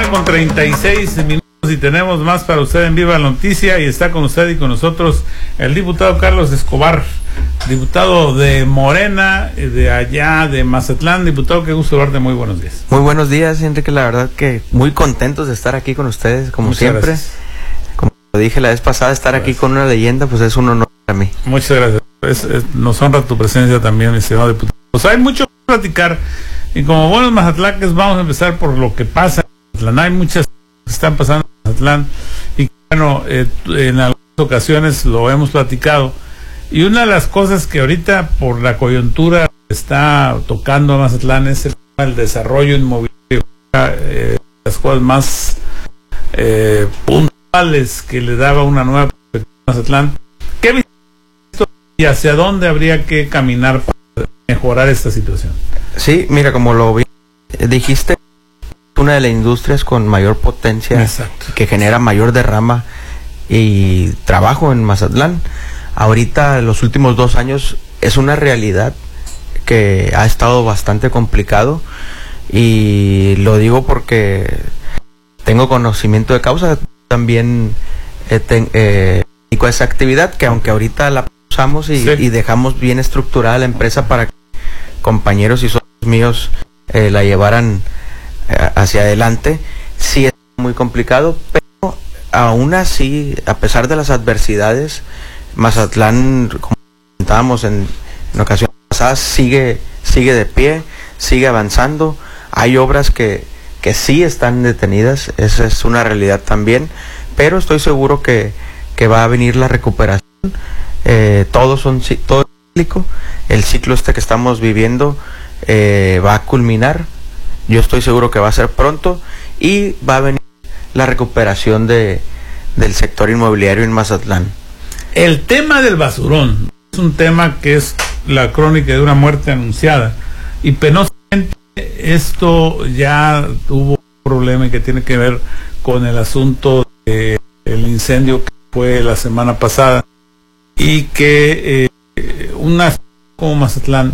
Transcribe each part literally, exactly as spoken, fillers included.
mañana con treinta y seis minutos y tenemos más para usted en Viva la Noticia, y está con usted y con nosotros el diputado Carlos Escobar, diputado de Morena, de allá de Mazatlán. Diputado, qué gusto verte, muy buenos días. Muy buenos días, Enrique, la verdad que muy contentos de estar aquí con ustedes, como Muchas siempre. Gracias. Como lo dije la vez pasada, estar gracias. Aquí con una leyenda, pues es un honor para mí. Muchas gracias, es, es, nos honra tu presencia también, mi estimado diputado. Pues hay mucho que platicar, y como buenos mazatlaques vamos a empezar por lo que pasa en Mazatlán. Hay muchas cosas que están pasando en Mazatlán, y bueno, eh, en algunas ocasiones lo hemos platicado, y una de las cosas que ahorita por la coyuntura está tocando a Mazatlán es el, el desarrollo inmobiliario, eh, las cosas más eh, puntuales que le daba una nueva perspectiva a Mazatlán. ¿Qué viste y hacia dónde habría que caminar para mejorar esta situación? Sí, mira, como lo vi, dijiste, una de las industrias con mayor potencia. Exacto. Que genera mayor derrama y trabajo en Mazatlán. Ahorita, los últimos dos años, es una realidad que ha estado bastante complicado, y lo digo porque tengo conocimiento de causa. También eh, ten, eh, dedico a esa actividad, que aunque ahorita la usamos y, sí. y dejamos bien estructurada la empresa para que compañeros y socios míos eh, la llevaran eh, hacia adelante, sí es muy complicado, pero aún así, a pesar de las adversidades, Mazatlán, como comentábamos en, en ocasiones pasadas, sigue, sigue de pie, sigue avanzando. Hay obras que, que sí están detenidas, esa es una realidad también, pero estoy seguro que, que va a venir la recuperación. Eh, todos son, todo es cíclico, el ciclo este que estamos viviendo eh, va a culminar, yo estoy seguro que va a ser pronto, y va a venir la recuperación de, del sector inmobiliario en Mazatlán. El tema del basurón es un tema que es la crónica de una muerte anunciada, y penosamente esto ya tuvo un problema que tiene que ver con el asunto del incendio que fue la semana pasada, y que eh, una como Mazatlán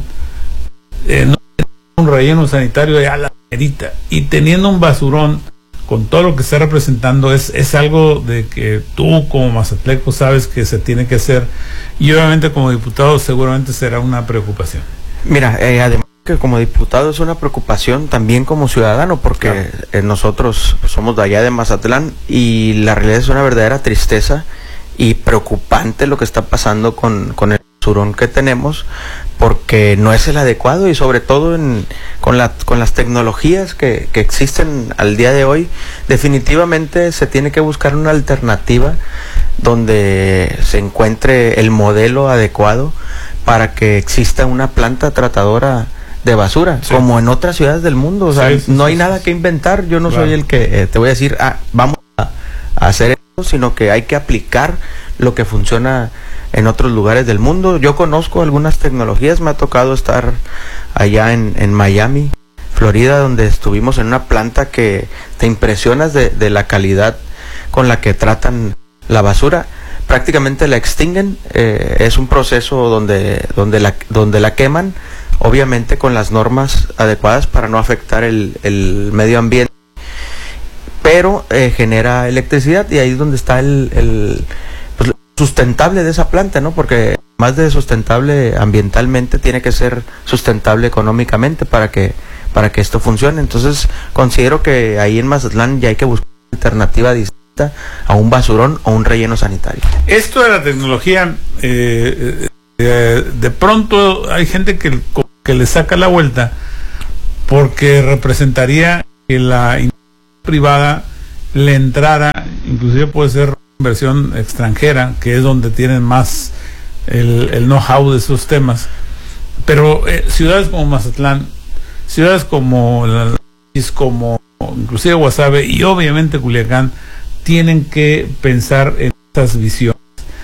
eh, no tiene un relleno sanitario de a la merita, y teniendo un basurón con todo lo que está representando, es, es algo de que tú como mazatleco sabes que se tiene que hacer, y obviamente como diputado seguramente será una preocupación. Mira, eh, además que como diputado es una preocupación también como ciudadano, porque claro. eh, nosotros somos de allá de Mazatlán, y la realidad es una verdadera tristeza y preocupante lo que está pasando con, con el basurón que tenemos, porque no es el adecuado, y sobre todo en, con, la, con las tecnologías que, que existen al día de hoy, definitivamente se tiene que buscar una alternativa donde se encuentre el modelo adecuado para que exista una planta tratadora de basura, sí. como en otras ciudades del mundo. O sea, sí, sí, no hay sí, nada sí. que inventar. Yo no claro. soy el que eh, te voy a decir, ah, vamos a, a hacer esto, sino que hay que aplicar lo que funciona en otros lugares del mundo. Yo conozco algunas tecnologías, me ha tocado estar allá en, en Miami, Florida, donde estuvimos en una planta que te impresionas de, de la calidad con la que tratan la basura. Prácticamente la extinguen, eh, es un proceso donde, donde, la, donde la queman, obviamente con las normas adecuadas para no afectar el, el medio ambiente, pero eh, genera electricidad, y ahí es donde está el, el pues, sustentable de esa planta, ¿no? Porque más de sustentable ambientalmente, tiene que ser sustentable económicamente para que, para que esto funcione. Entonces considero que ahí en Mazatlán ya hay que buscar una alternativa distinta a un basurón o un relleno sanitario. Esto de la tecnología, eh, eh, de pronto hay gente que, que le saca la vuelta, porque representaría que la inversión privada le entrara, inclusive puede ser inversión extranjera, que es donde tienen más el, el know-how de esos temas, pero eh, ciudades como Mazatlán, ciudades como la, como inclusive Guasave y obviamente Culiacán, tienen que pensar en estas visiones.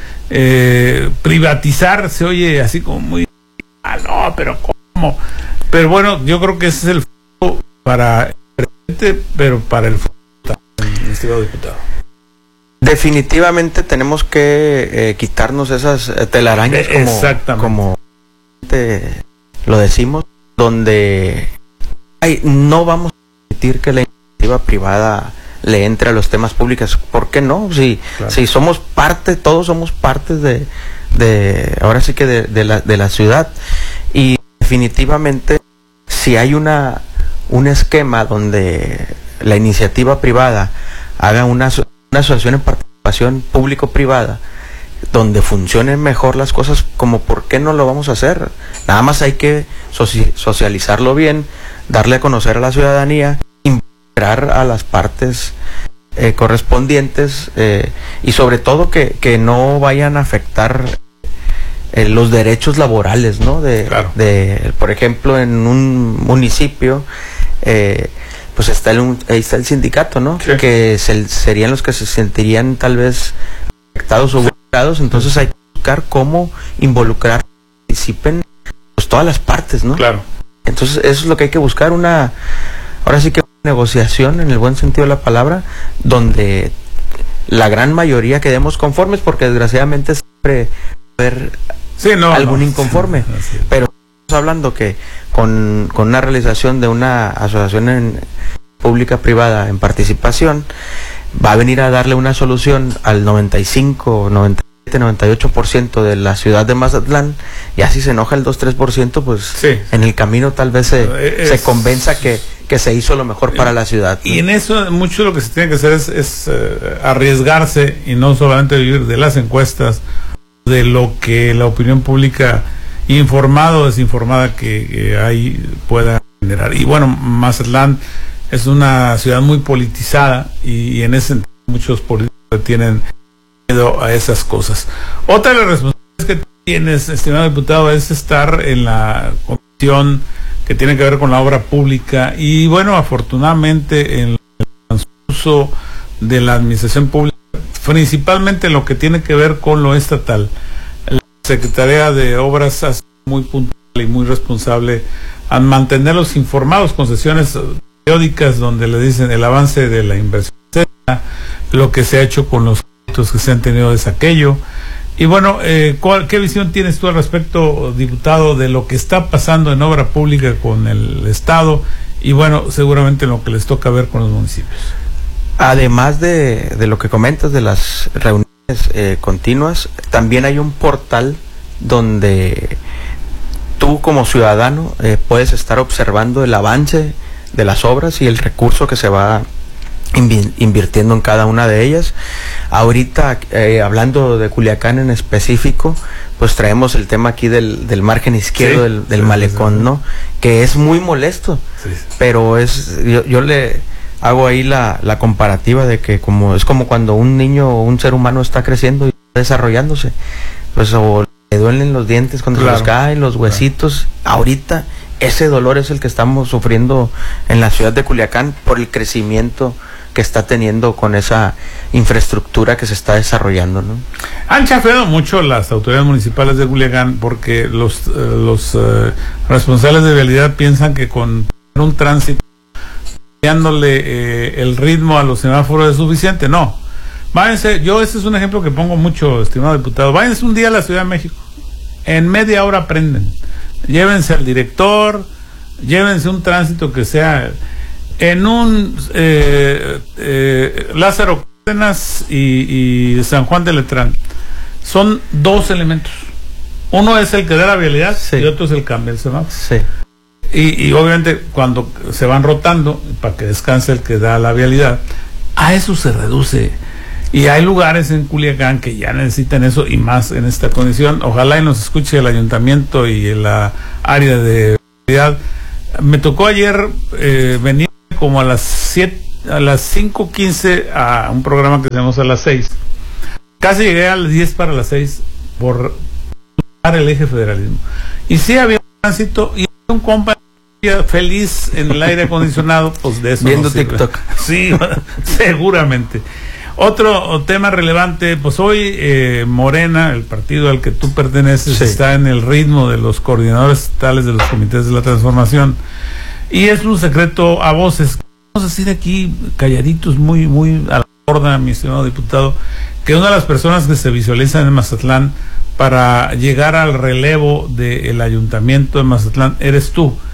Eh, privatizar se oye así como muy, ah, no, pero ¿cómo? Pero bueno, yo creo que ese es el futuro para el presente, pero para el futuro, estimado diputado. Definitivamente tenemos que eh, quitarnos esas telarañas, como, como te lo decimos, donde ay, no vamos a permitir que la iniciativa privada le entre a los temas públicos. ¿Por qué no? Si, claro. si somos parte, todos somos parte de, de ahora sí que de, de, la, de la ciudad. Y definitivamente, si hay una un esquema donde la iniciativa privada haga una, una asociación en participación público-privada, donde funcionen mejor las cosas, como por qué no lo vamos a hacer. Nada más hay que soci socializarlo bien, darle a conocer a la ciudadanía, involucrar a las partes eh, correspondientes eh, y sobre todo que, que no vayan a afectar eh, los derechos laborales, ¿no? De, claro. de, por ejemplo, en un municipio eh, pues está el, ahí está el sindicato, ¿no? Sí. Que se, serían los que se sentirían tal vez afectados o vulnerados, entonces hay que buscar cómo involucrar, participen pues todas las partes, ¿no? Claro. Entonces eso es lo que hay que buscar, una, ahora sí que una negociación en el buen sentido de la palabra, donde la gran mayoría quedemos conformes, porque desgraciadamente siempre va a haber sí, no, algún no, inconforme, sí, sí. pero estamos hablando que con, con una realización de una asociación en, pública privada en participación va a venir a darle una solución al noventa y cinco, noventa y siete, noventa y ocho por ciento de la ciudad de Mazatlán, y así se enoja el dos, tres por ciento, pues sí. en el camino tal vez se, es, se convenza que, que se hizo lo mejor para la ciudad, ¿no? Y en eso mucho lo que se tiene que hacer es, es uh, arriesgarse y no solamente vivir de las encuestas, de lo que la opinión pública informada o desinformada que, que ahí pueda generar. Y bueno, Mazatlán es una ciudad muy politizada y, y en ese sentido muchos políticos tienen miedo a esas cosas. Otra de las responsabilidades que tienes, estimado diputado, es estar en la comisión que tiene que ver con la obra pública y bueno, afortunadamente en el transcurso de la administración pública, principalmente en lo que tiene que ver con lo estatal, la Secretaría de Obras ha sido muy puntual y muy responsable al mantenerlos informados con sesiones periódicas donde le dicen el avance de la inversión, lo que se ha hecho con los proyectos que se han tenido de aquello. Y bueno, eh, ¿cuál, ¿qué visión tienes tú al respecto, diputado, de lo que está pasando en obra pública con el Estado y bueno, seguramente lo que les toca ver con los municipios? Además de, de lo que comentas de las reuniones eh, continuas, también hay un portal donde tú como ciudadano eh, puedes estar observando el avance de las obras y el recurso que se va invirtiendo en cada una de ellas. Ahorita, eh, hablando de Culiacán en específico, pues traemos el tema aquí del, del margen izquierdo, sí, del, del sí, malecón, sí, sí. ¿no? Que es muy molesto, sí, sí. pero es yo, yo le hago ahí la, la comparativa de que como es como cuando un niño o un ser humano está creciendo y desarrollándose, pues o le duelen los dientes cuando claro. se los caen, los huesitos, claro. ahorita ese dolor es el que estamos sufriendo en la ciudad de Culiacán por el crecimiento que está teniendo con esa infraestructura que se está desarrollando, ¿no? Han chafeado mucho las autoridades municipales de Culiacán porque los, eh, los eh, responsables de vialidad piensan que con un tránsito dándole eh, el ritmo a los semáforos es suficiente. No, váyanse, yo ese es un ejemplo que pongo mucho, estimado diputado, váyanse un día a la Ciudad de México, en media hora aprenden, llévense al director, llévense un tránsito que sea en un eh, eh, Lázaro Cárdenas y, y San Juan de Letrán, son dos elementos, uno es el que da la vialidad sí. y otro es el cambio del semáforo. Sí. Y, y obviamente cuando se van rotando para que descanse el que da la vialidad, a eso se reduce. Y hay lugares en Culiacán que ya necesitan eso y más en esta condición. Ojalá y nos escuche el ayuntamiento y la área de vialidad. Me tocó ayer eh, venir como a las siete, a las cinco quince a un programa que tenemos a las seis. Casi llegué a las diez para las seis por el eje federalismo. Y sí había un tránsito y un compa feliz en el aire acondicionado, pues de eso viendo no TikTok. Sí, seguramente. Otro tema relevante, pues hoy eh, Morena, el partido al que tú perteneces, sí. está en el ritmo de los coordinadores estatales de los comités de la transformación. Y es un secreto a voces. Vamos a decir aquí, calladitos, muy, muy a la borda, mi estimado diputado, que una de las personas que se visualizan en Mazatlán para llegar al relevo del ayuntamiento de Mazatlán eres tú.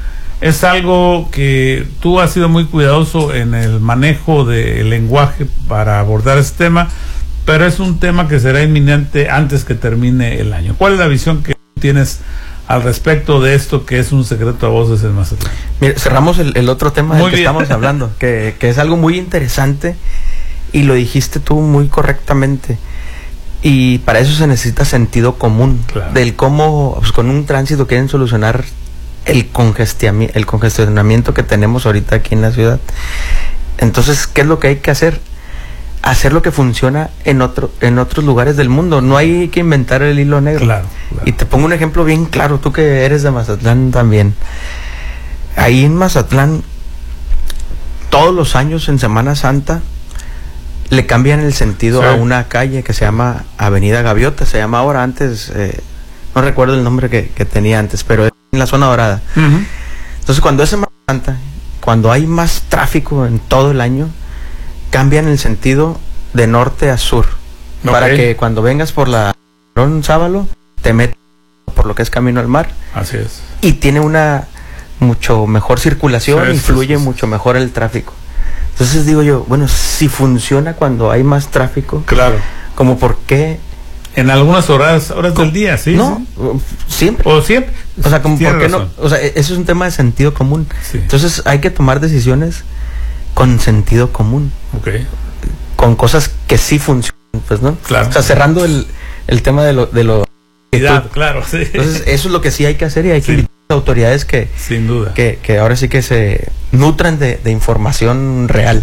es algo que tú has sido muy cuidadoso en el manejo del lenguaje para abordar este tema, pero es un tema que será inminente antes que termine el año. ¿Cuál es la visión que tienes al respecto de esto que es un secreto a voces en Mazatlán? Mira, cerramos el, el otro tema del que estamos hablando, que, que es algo muy interesante y lo dijiste tú muy correctamente. Y para eso se necesita sentido común, claro, del cómo pues, con un tránsito quieren solucionar el congestionamiento, el congestionamiento que tenemos ahorita aquí en la ciudad. Entonces, ¿qué es lo que hay que hacer? Hacer lo que funciona en otro, en otros lugares del mundo. No hay que inventar el hilo negro. Claro, claro. Y te pongo un ejemplo bien claro, tú que eres de Mazatlán también. Ahí en Mazatlán, todos los años en Semana Santa, le cambian el sentido, sí, a una calle que se llama Avenida Gaviota, se llama ahora, antes, eh, no recuerdo el nombre que, que tenía antes, pero es en la zona dorada. Uh-huh. Entonces, cuando es Semana Santa, cuando hay más tráfico en todo el año, cambian el sentido de norte a sur, okay, para que cuando vengas por la Ron Sábalo, te metas por lo que es camino al mar. Así es. Y tiene una mucho mejor circulación, sí, y fluye sí, sí, mucho mejor el tráfico. Entonces digo yo, bueno, si funciona cuando hay más tráfico, claro, como por qué en algunas horas horas del día, sí, no, sí, siempre, o siempre, o sea, como por qué no, o sea, eso es un tema de sentido común. Sí. Entonces hay que tomar decisiones con sentido común, okay, con cosas que sí funcionan, pues, ¿no? Claro. O sea, cerrando el, el tema de lo de lo Claro, claro, sí. Entonces eso es lo que sí hay que hacer y hay que invitar a autoridades que, sin duda, que, que ahora sí que se nutran de, de información real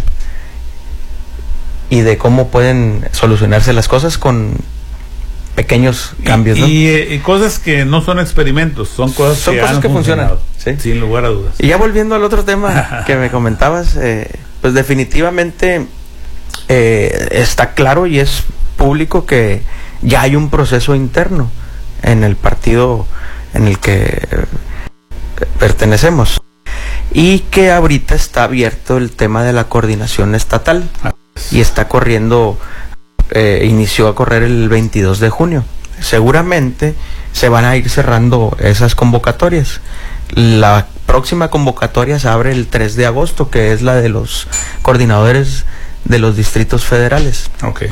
y de cómo pueden solucionarse las cosas con pequeños cambios, y, ¿no? Y, y cosas que no son experimentos, son cosas son que, cosas que funcionan, ¿sí? Sin lugar a dudas. Y ya volviendo al otro tema que me comentabas, eh, pues definitivamente eh, está claro y es público que ya hay un proceso interno en el partido en el que pertenecemos y que ahorita está abierto el tema de la coordinación estatal y está corriendo, eh, inició a correr el veintidós de junio. Seguramente se van a ir cerrando esas convocatorias. La próxima convocatoria se abre el tres de agosto, que es la de los coordinadores de los distritos federales. Okay.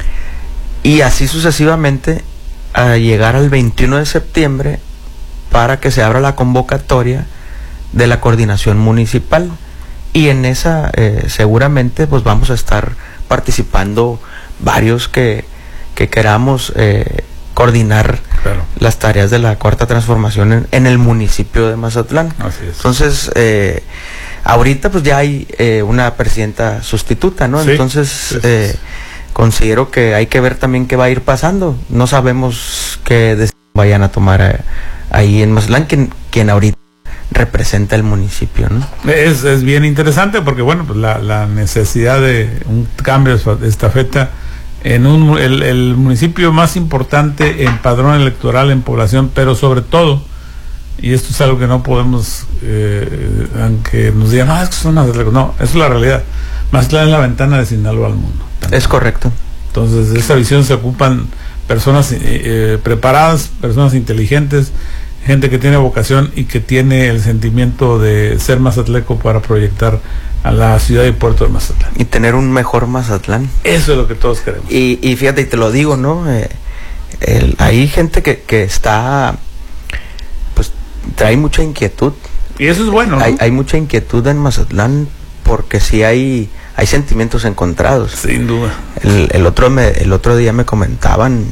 Y así sucesivamente a llegar al veintiuno de septiembre para que se abra la convocatoria de la coordinación municipal. Y en esa eh, seguramente pues vamos a estar participando varios que, que queramos eh, coordinar, claro, las tareas de la cuarta transformación en, en el municipio de Mazatlán. Así es. Entonces, eh, ahorita pues ya hay eh, una presidenta sustituta, ¿no? Sí, Entonces, sí, sí, eh, sí. considero que hay que ver también qué va a ir pasando. No sabemos qué decisión vayan a tomar eh, ahí en Mazatlán, quien, quien ahorita representa el municipio, ¿no? Es, es bien interesante porque, bueno, pues la, la necesidad de un cambio de estafeta en un el, el municipio más importante en padrón electoral, en población, pero sobre todo, y esto es algo que no podemos, eh, aunque nos digan, no, es que son las, no, eso es la realidad. Mazatlán es la ventana de Sinaloa al mundo. También. Es correcto. Entonces, de esa visión se ocupan personas eh, preparadas, personas inteligentes, gente que tiene vocación y que tiene el sentimiento de ser mazatleco para proyectar a la ciudad y puerto de Mazatlán. Y tener un mejor Mazatlán. Eso es lo que todos queremos. Y, y fíjate, y te lo digo, ¿no? Eh, el, hay gente que, que está, pues, trae mucha inquietud. Y eso es bueno, ¿no? Hay, hay mucha inquietud en Mazatlán porque sí hay, hay sentimientos encontrados. Sin duda. El, el, otro me, el otro día me comentaban,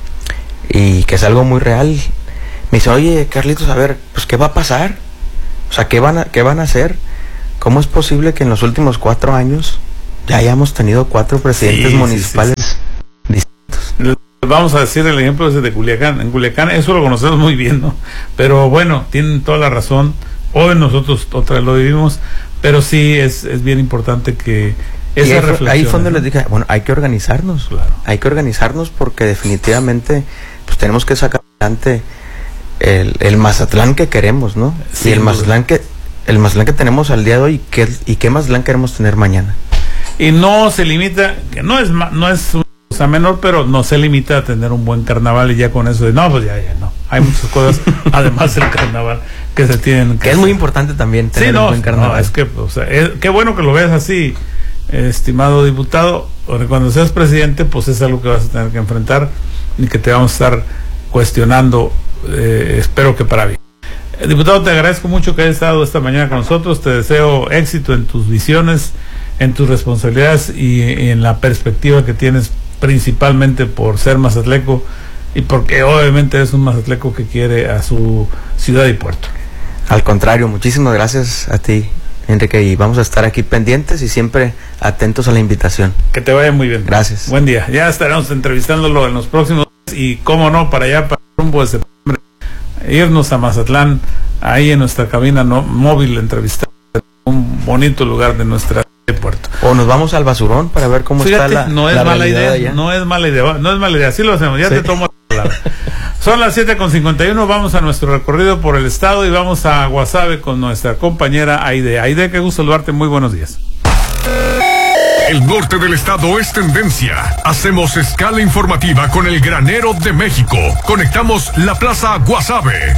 y que es algo muy real. Me dice, oye, Carlitos, a ver, pues, ¿qué va a pasar? O sea, ¿qué van a, qué van a hacer? ¿Cómo es posible que en los últimos cuatro años ya hayamos tenido cuatro presidentes sí, municipales sí, sí, sí. distintos? Vamos a decir el ejemplo ese de Culiacán. En Culiacán eso lo conocemos muy bien, ¿no? Pero bueno, tienen toda la razón. Hoy nosotros otra vez lo vivimos, pero sí es, es bien importante que esa reflexión. Ahí fue donde, ¿no?, les dije, bueno, hay que organizarnos. Claro. Hay que organizarnos porque definitivamente pues tenemos que sacar adelante el, el Mazatlán que queremos, ¿no? Sí, y el Mazatlán que el Mazatlán que tenemos al día de hoy, ¿qué, y qué Mazatlán queremos tener mañana? Y no se limita, que no es no es una cosa cosa menor, pero no se limita a tener un buen carnaval y ya con eso de no, pues ya, ya no. Hay muchas cosas, además del carnaval, que se tienen que Que es hacer. muy importante también tener sí, no, un buen carnaval. No, es que, o sea, es, qué bueno que lo veas así, estimado diputado, porque cuando seas presidente, pues es algo que vas a tener que enfrentar y que te vamos a estar cuestionando, eh, espero que para bien. Eh, diputado, te agradezco mucho que hayas estado esta mañana con nosotros, te deseo éxito en tus visiones, en tus responsabilidades y, y en la perspectiva que tienes principalmente por ser mazatleco y porque obviamente es un mazatleco que quiere a su ciudad y puerto. Al contrario, muchísimas gracias a ti, Enrique, y vamos a estar aquí pendientes y siempre atentos a la invitación. Que te vaya muy bien. Gracias. Buen día. Ya estaremos entrevistándolo en los próximos días y cómo no, para allá, para el rumbo de septiembre, irnos a Mazatlán, ahí en nuestra cabina no, móvil, entrevistar un bonito lugar de nuestra puerto. O nos vamos al basurón para ver cómo Fíjate, está la no es la mala idea, allá. no es mala idea, no es mala idea, así lo hacemos, ya sí. te tomo la palabra. Son las siete con cincuenta y uno, vamos a nuestro recorrido por el estado y vamos a Guasave con nuestra compañera Aide. Aide, qué gusto saludarte, muy buenos días. El norte del estado es tendencia. Hacemos escala informativa con el granero de México. Conectamos la plaza Guasave.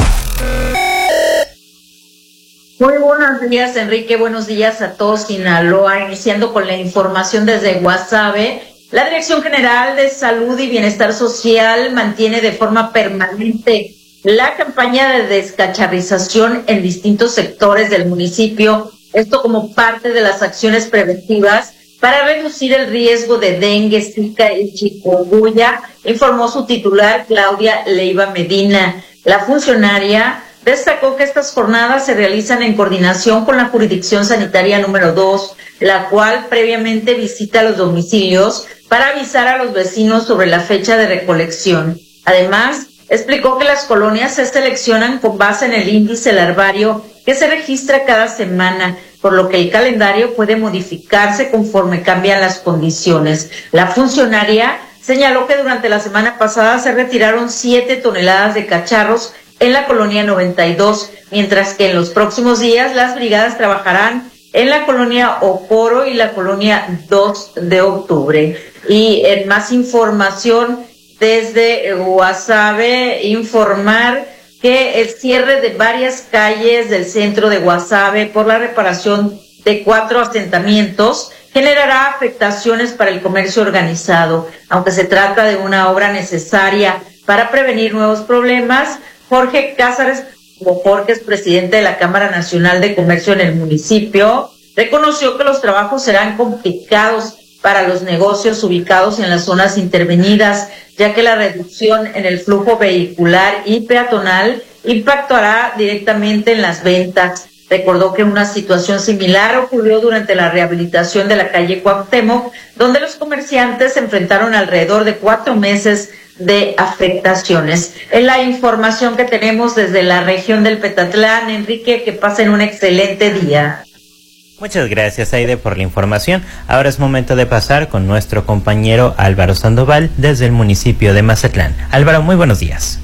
Muy buenos días, Enrique. Buenos días a todos Sinaloa. Iniciando con la información desde Guasave. La Dirección General de Salud y Bienestar Social mantiene de forma permanente la campaña de descacharrización en distintos sectores del municipio. Esto como parte de las acciones preventivas para reducir el riesgo de dengue, zika y chikungunya, informó su titular Claudia Leiva Medina. La funcionaria destacó que estas jornadas se realizan en coordinación con la Jurisdicción Sanitaria número dos, la cual previamente visita los domicilios para avisar a los vecinos sobre la fecha de recolección. Además, explicó que las colonias se seleccionan con base en el índice larvario que se registra cada semana, por lo que el calendario puede modificarse conforme cambian las condiciones. La funcionaria señaló que durante la semana pasada se retiraron siete toneladas de cacharros en la colonia noventa y dos, mientras que en los próximos días las brigadas trabajarán en la colonia Ocoro y la colonia dos de octubre. Y en más información desde Guasave, informar que el cierre de varias calles del centro de Guasave por la reparación de cuatro asentamientos generará afectaciones para el comercio organizado. Aunque se trata de una obra necesaria para prevenir nuevos problemas, Jorge Cázares, como Jorge es presidente de la Cámara Nacional de Comercio en el municipio, reconoció que los trabajos serán complicados para los negocios ubicados en las zonas intervenidas, ya que la reducción en el flujo vehicular y peatonal impactará directamente en las ventas. Recordó que una situación similar ocurrió durante la rehabilitación de la calle Cuauhtémoc, donde los comerciantes se enfrentaron alrededor de cuatro meses de afectaciones. Es la información que tenemos desde la región del Petatlán. Enrique, que pasen un excelente día. Muchas gracias, Aide, por la información. Ahora es momento de pasar con nuestro compañero Álvaro Sandoval desde el municipio de Mazatlán. Álvaro, muy buenos días.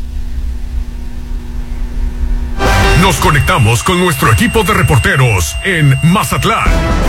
Nos conectamos con nuestro equipo de reporteros en Mazatlán.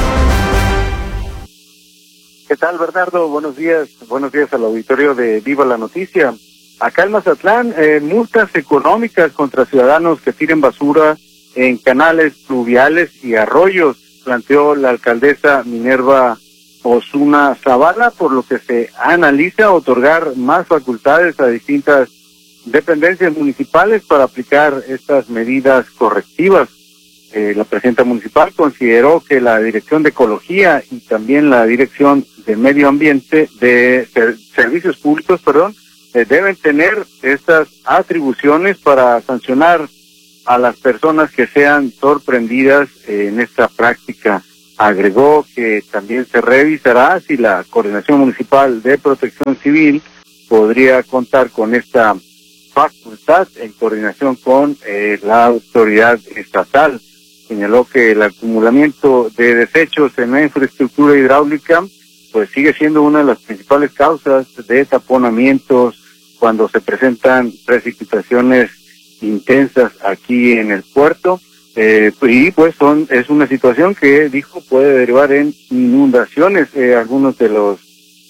¿Qué tal, Bernardo? Buenos días. Buenos días al auditorio de Viva la Noticia. Acá en Mazatlán, eh, multas económicas contra ciudadanos que tiren basura en canales fluviales y arroyos, planteó la alcaldesa Minerva Osuna Zavala, por lo que se analiza otorgar más facultades a distintas dependencias municipales para aplicar estas medidas correctivas. Eh, la presidenta municipal consideró que la Dirección de Ecología y también la Dirección de Medio Ambiente, de ser, Servicios Públicos, perdón, eh, deben tener estas atribuciones para sancionar a las personas que sean sorprendidas eh, en esta práctica. Agregó que también se revisará si la Coordinación Municipal de Protección Civil podría contar con esta facultad en coordinación con eh, la autoridad estatal. Señaló que el acumulamiento de desechos en la infraestructura hidráulica pues sigue siendo una de las principales causas de taponamientos cuando se presentan precipitaciones intensas aquí en el puerto, eh, y pues son es una situación que dijo puede derivar en inundaciones. Eh, algunos de los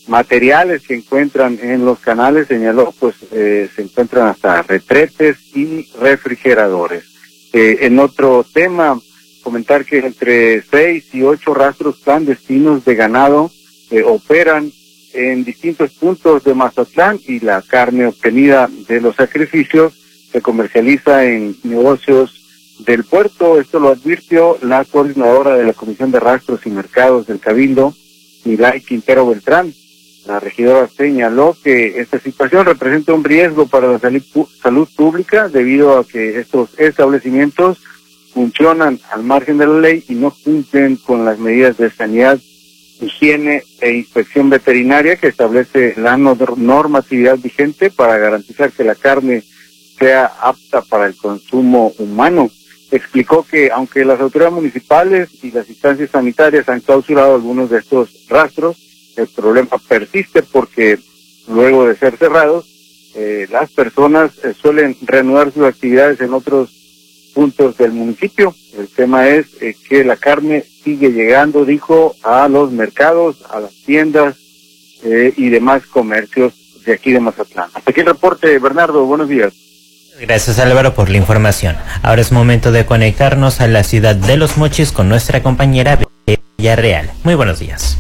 materiales que encuentran en los canales, señaló, pues eh, se encuentran hasta retretes y refrigeradores. Eh, en otro tema, comentar que entre seis y ocho rastros clandestinos de ganado eh, operan en distintos puntos de Mazatlán, y la carne obtenida de los sacrificios se comercializa en negocios del puerto. Esto lo advirtió la coordinadora de la Comisión de Rastros y Mercados del Cabildo, Milay Quintero Beltrán. La regidora señaló que esta situación representa un riesgo para la salud pública debido a que estos establecimientos funcionan al margen de la ley y no cumplen con las medidas de sanidad, higiene e inspección veterinaria que establece la normatividad vigente para garantizar que la carne sea apta para el consumo humano. Explicó que aunque las autoridades municipales y las instancias sanitarias han clausurado algunos de estos rastros, el problema persiste porque luego de ser cerrados, eh, las personas eh, suelen reanudar sus actividades en otros puntos del municipio. El tema es eh, que la carne sigue llegando, dijo, a los mercados, a las tiendas eh, y demás comercios de aquí de Mazatlán. Hasta aquí el reporte, Bernardo. Buenos días. Gracias, Álvaro, por la información. Ahora es momento de conectarnos a la ciudad de Los Mochis con nuestra compañera Villarreal. Muy buenos días.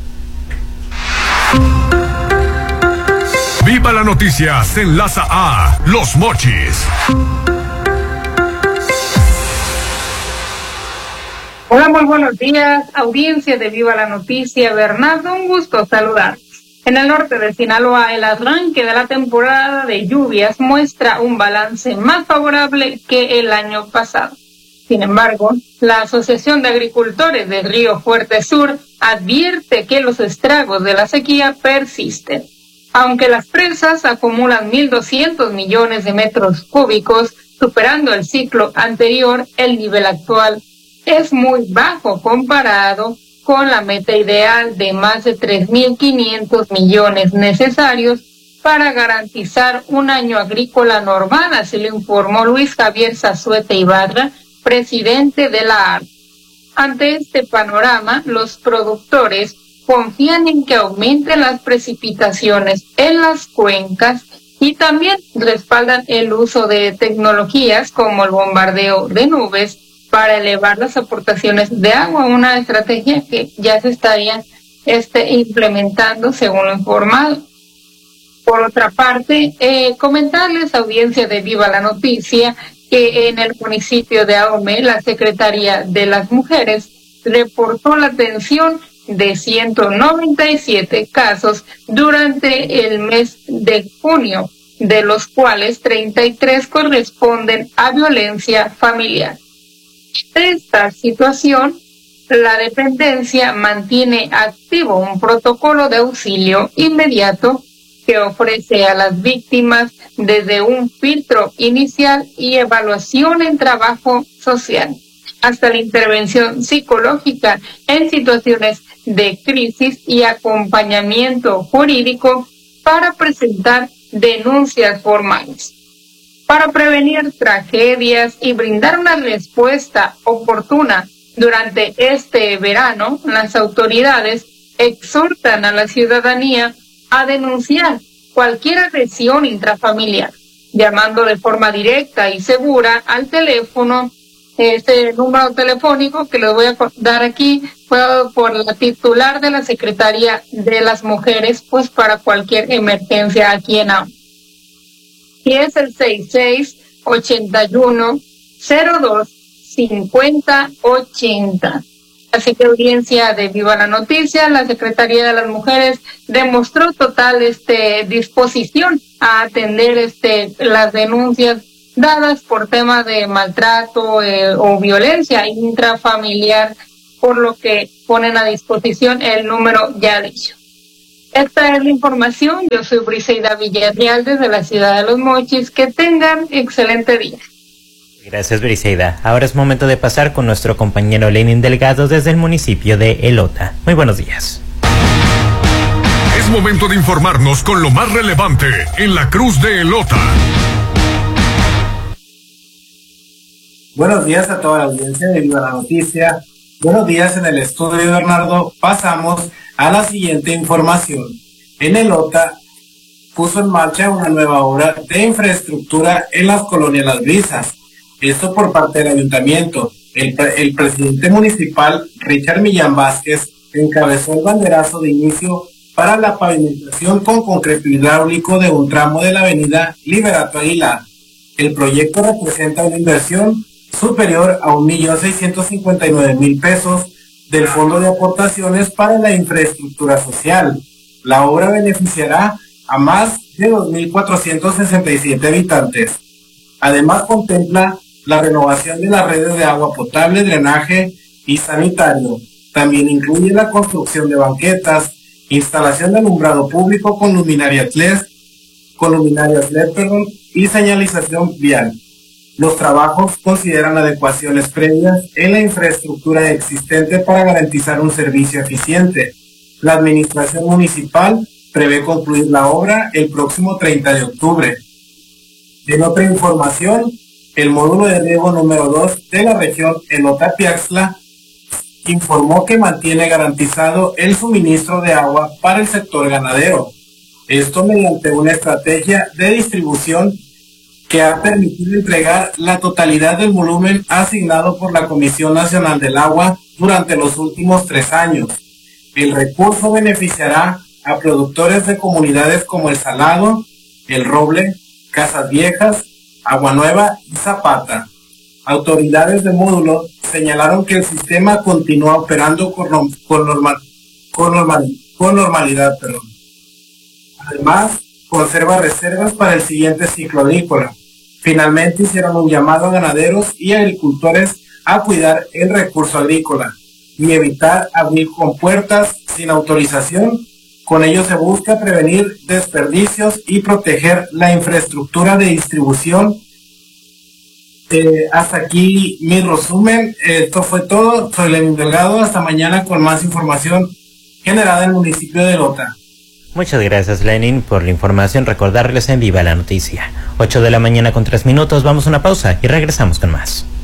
Viva la noticia se enlaza a Los Mochis. Hola, muy buenos días, audiencia de Viva la Noticia. Bernardo, un gusto saludar. En el norte de Sinaloa, el arranque de la temporada de lluvias muestra un balance más favorable que el año pasado. Sin embargo, la Asociación de Agricultores del Río Fuerte Sur advierte que los estragos de la sequía persisten. Aunque las presas acumulan mil doscientos millones de metros cúbicos, superando el ciclo anterior, el nivel actual es muy bajo comparado con la meta ideal de más de tres mil quinientos millones necesarios para garantizar un año agrícola normal, así lo informó Luis Javier Zazueta Ibarra, presidente de la A R. Ante este panorama, los productores confían en que aumenten las precipitaciones en las cuencas y también respaldan el uso de tecnologías como el bombardeo de nubes para elevar las aportaciones de agua, una estrategia que ya se estaría este, implementando según lo informado. Por otra parte, eh, comentarles, audiencia de Viva la Noticia, que en el municipio de Ahome, la Secretaría de las Mujeres reportó la atención de ciento noventa y siete casos durante el mes de junio, de los cuales treinta y tres corresponden a violencia familiar. De esta situación, la dependencia mantiene activo un protocolo de auxilio inmediato que ofrece a las víctimas desde un filtro inicial y evaluación en trabajo social, hasta la intervención psicológica en situaciones de crisis y acompañamiento jurídico para presentar denuncias formales. Para prevenir tragedias y brindar una respuesta oportuna durante este verano, las autoridades exhortan a la ciudadanía a denunciar cualquier agresión intrafamiliar, llamando de forma directa y segura al teléfono, este número telefónico que les voy a dar aquí, fue por la titular de la Secretaría de las Mujeres, pues para cualquier emergencia aquí en Ahome. Y es el sesenta y seis, ochenta y uno, cero dos, cincuenta, ochenta. Así que, audiencia de Viva la Noticia, la Secretaría de las Mujeres demostró total este disposición a atender este las denuncias dadas por temas de maltrato eh, o violencia intrafamiliar, por lo que ponen a disposición el número ya dicho. Esta es la información. Yo soy Briseida Villarreal desde la ciudad de Los Mochis. Que tengan excelente día. Gracias, Briseida. Ahora es momento de pasar con nuestro compañero Lenin Delgado desde el municipio de Elota. Muy buenos días. Es momento de informarnos con lo más relevante en la Cruz de Elota. Buenos días a toda la audiencia de Viva la Noticia. Buenos días en el estudio, Bernardo. Pasamos a la siguiente información. en el Lota puso en marcha una nueva obra de infraestructura en las colonias Las Brisas. Esto por parte del ayuntamiento. El, el presidente municipal, Richard Millán Vázquez, encabezó el banderazo de inicio para la pavimentación con concreto hidráulico de un tramo de la avenida Liberato Aguilar. El proyecto representa una inversión superior a un millón seiscientos cincuenta y nueve mil pesos del Fondo de Aportaciones para la Infraestructura Social. La obra beneficiará a más de dos mil cuatrocientos sesenta y siete habitantes. Además contempla la renovación de las redes de agua potable, drenaje y sanitario. También incluye la construcción de banquetas, instalación de alumbrado público con luminarias L E D, con luminarias L E D, perdón, y señalización vial. Los trabajos consideran adecuaciones previas en la infraestructura existente para garantizar un servicio eficiente. La administración municipal prevé concluir la obra el próximo treinta de octubre. En otra información, el módulo de riego número dos de la región Elota-Piaxtla informó que mantiene garantizado el suministro de agua para el sector ganadero. Esto mediante una estrategia de distribución que ha permitido entregar la totalidad del volumen asignado por la Comisión Nacional del Agua durante los últimos tres años. El recurso beneficiará a productores de comunidades como El Salado, El Roble, Casas Viejas, Agua Nueva y Zapata. Autoridades del módulo señalaron que el sistema continúa operando con, con, normal, con, normal, con normalidad. Perdón. Además, conserva reservas para el siguiente ciclo agrícola. Finalmente hicieron un llamado a ganaderos y agricultores a cuidar el recurso agrícola y evitar abrir compuertas sin autorización. Con ello se busca prevenir desperdicios y proteger la infraestructura de distribución. Eh, hasta aquí mi resumen. Esto fue todo. Soy Lenin Delgado. Hasta mañana con más información generada en el municipio de Lota. Muchas gracias, Lenin, por la información. Recordarles en Viva la Noticia. ocho de la mañana con tres minutos. Vamos a una pausa y regresamos con más.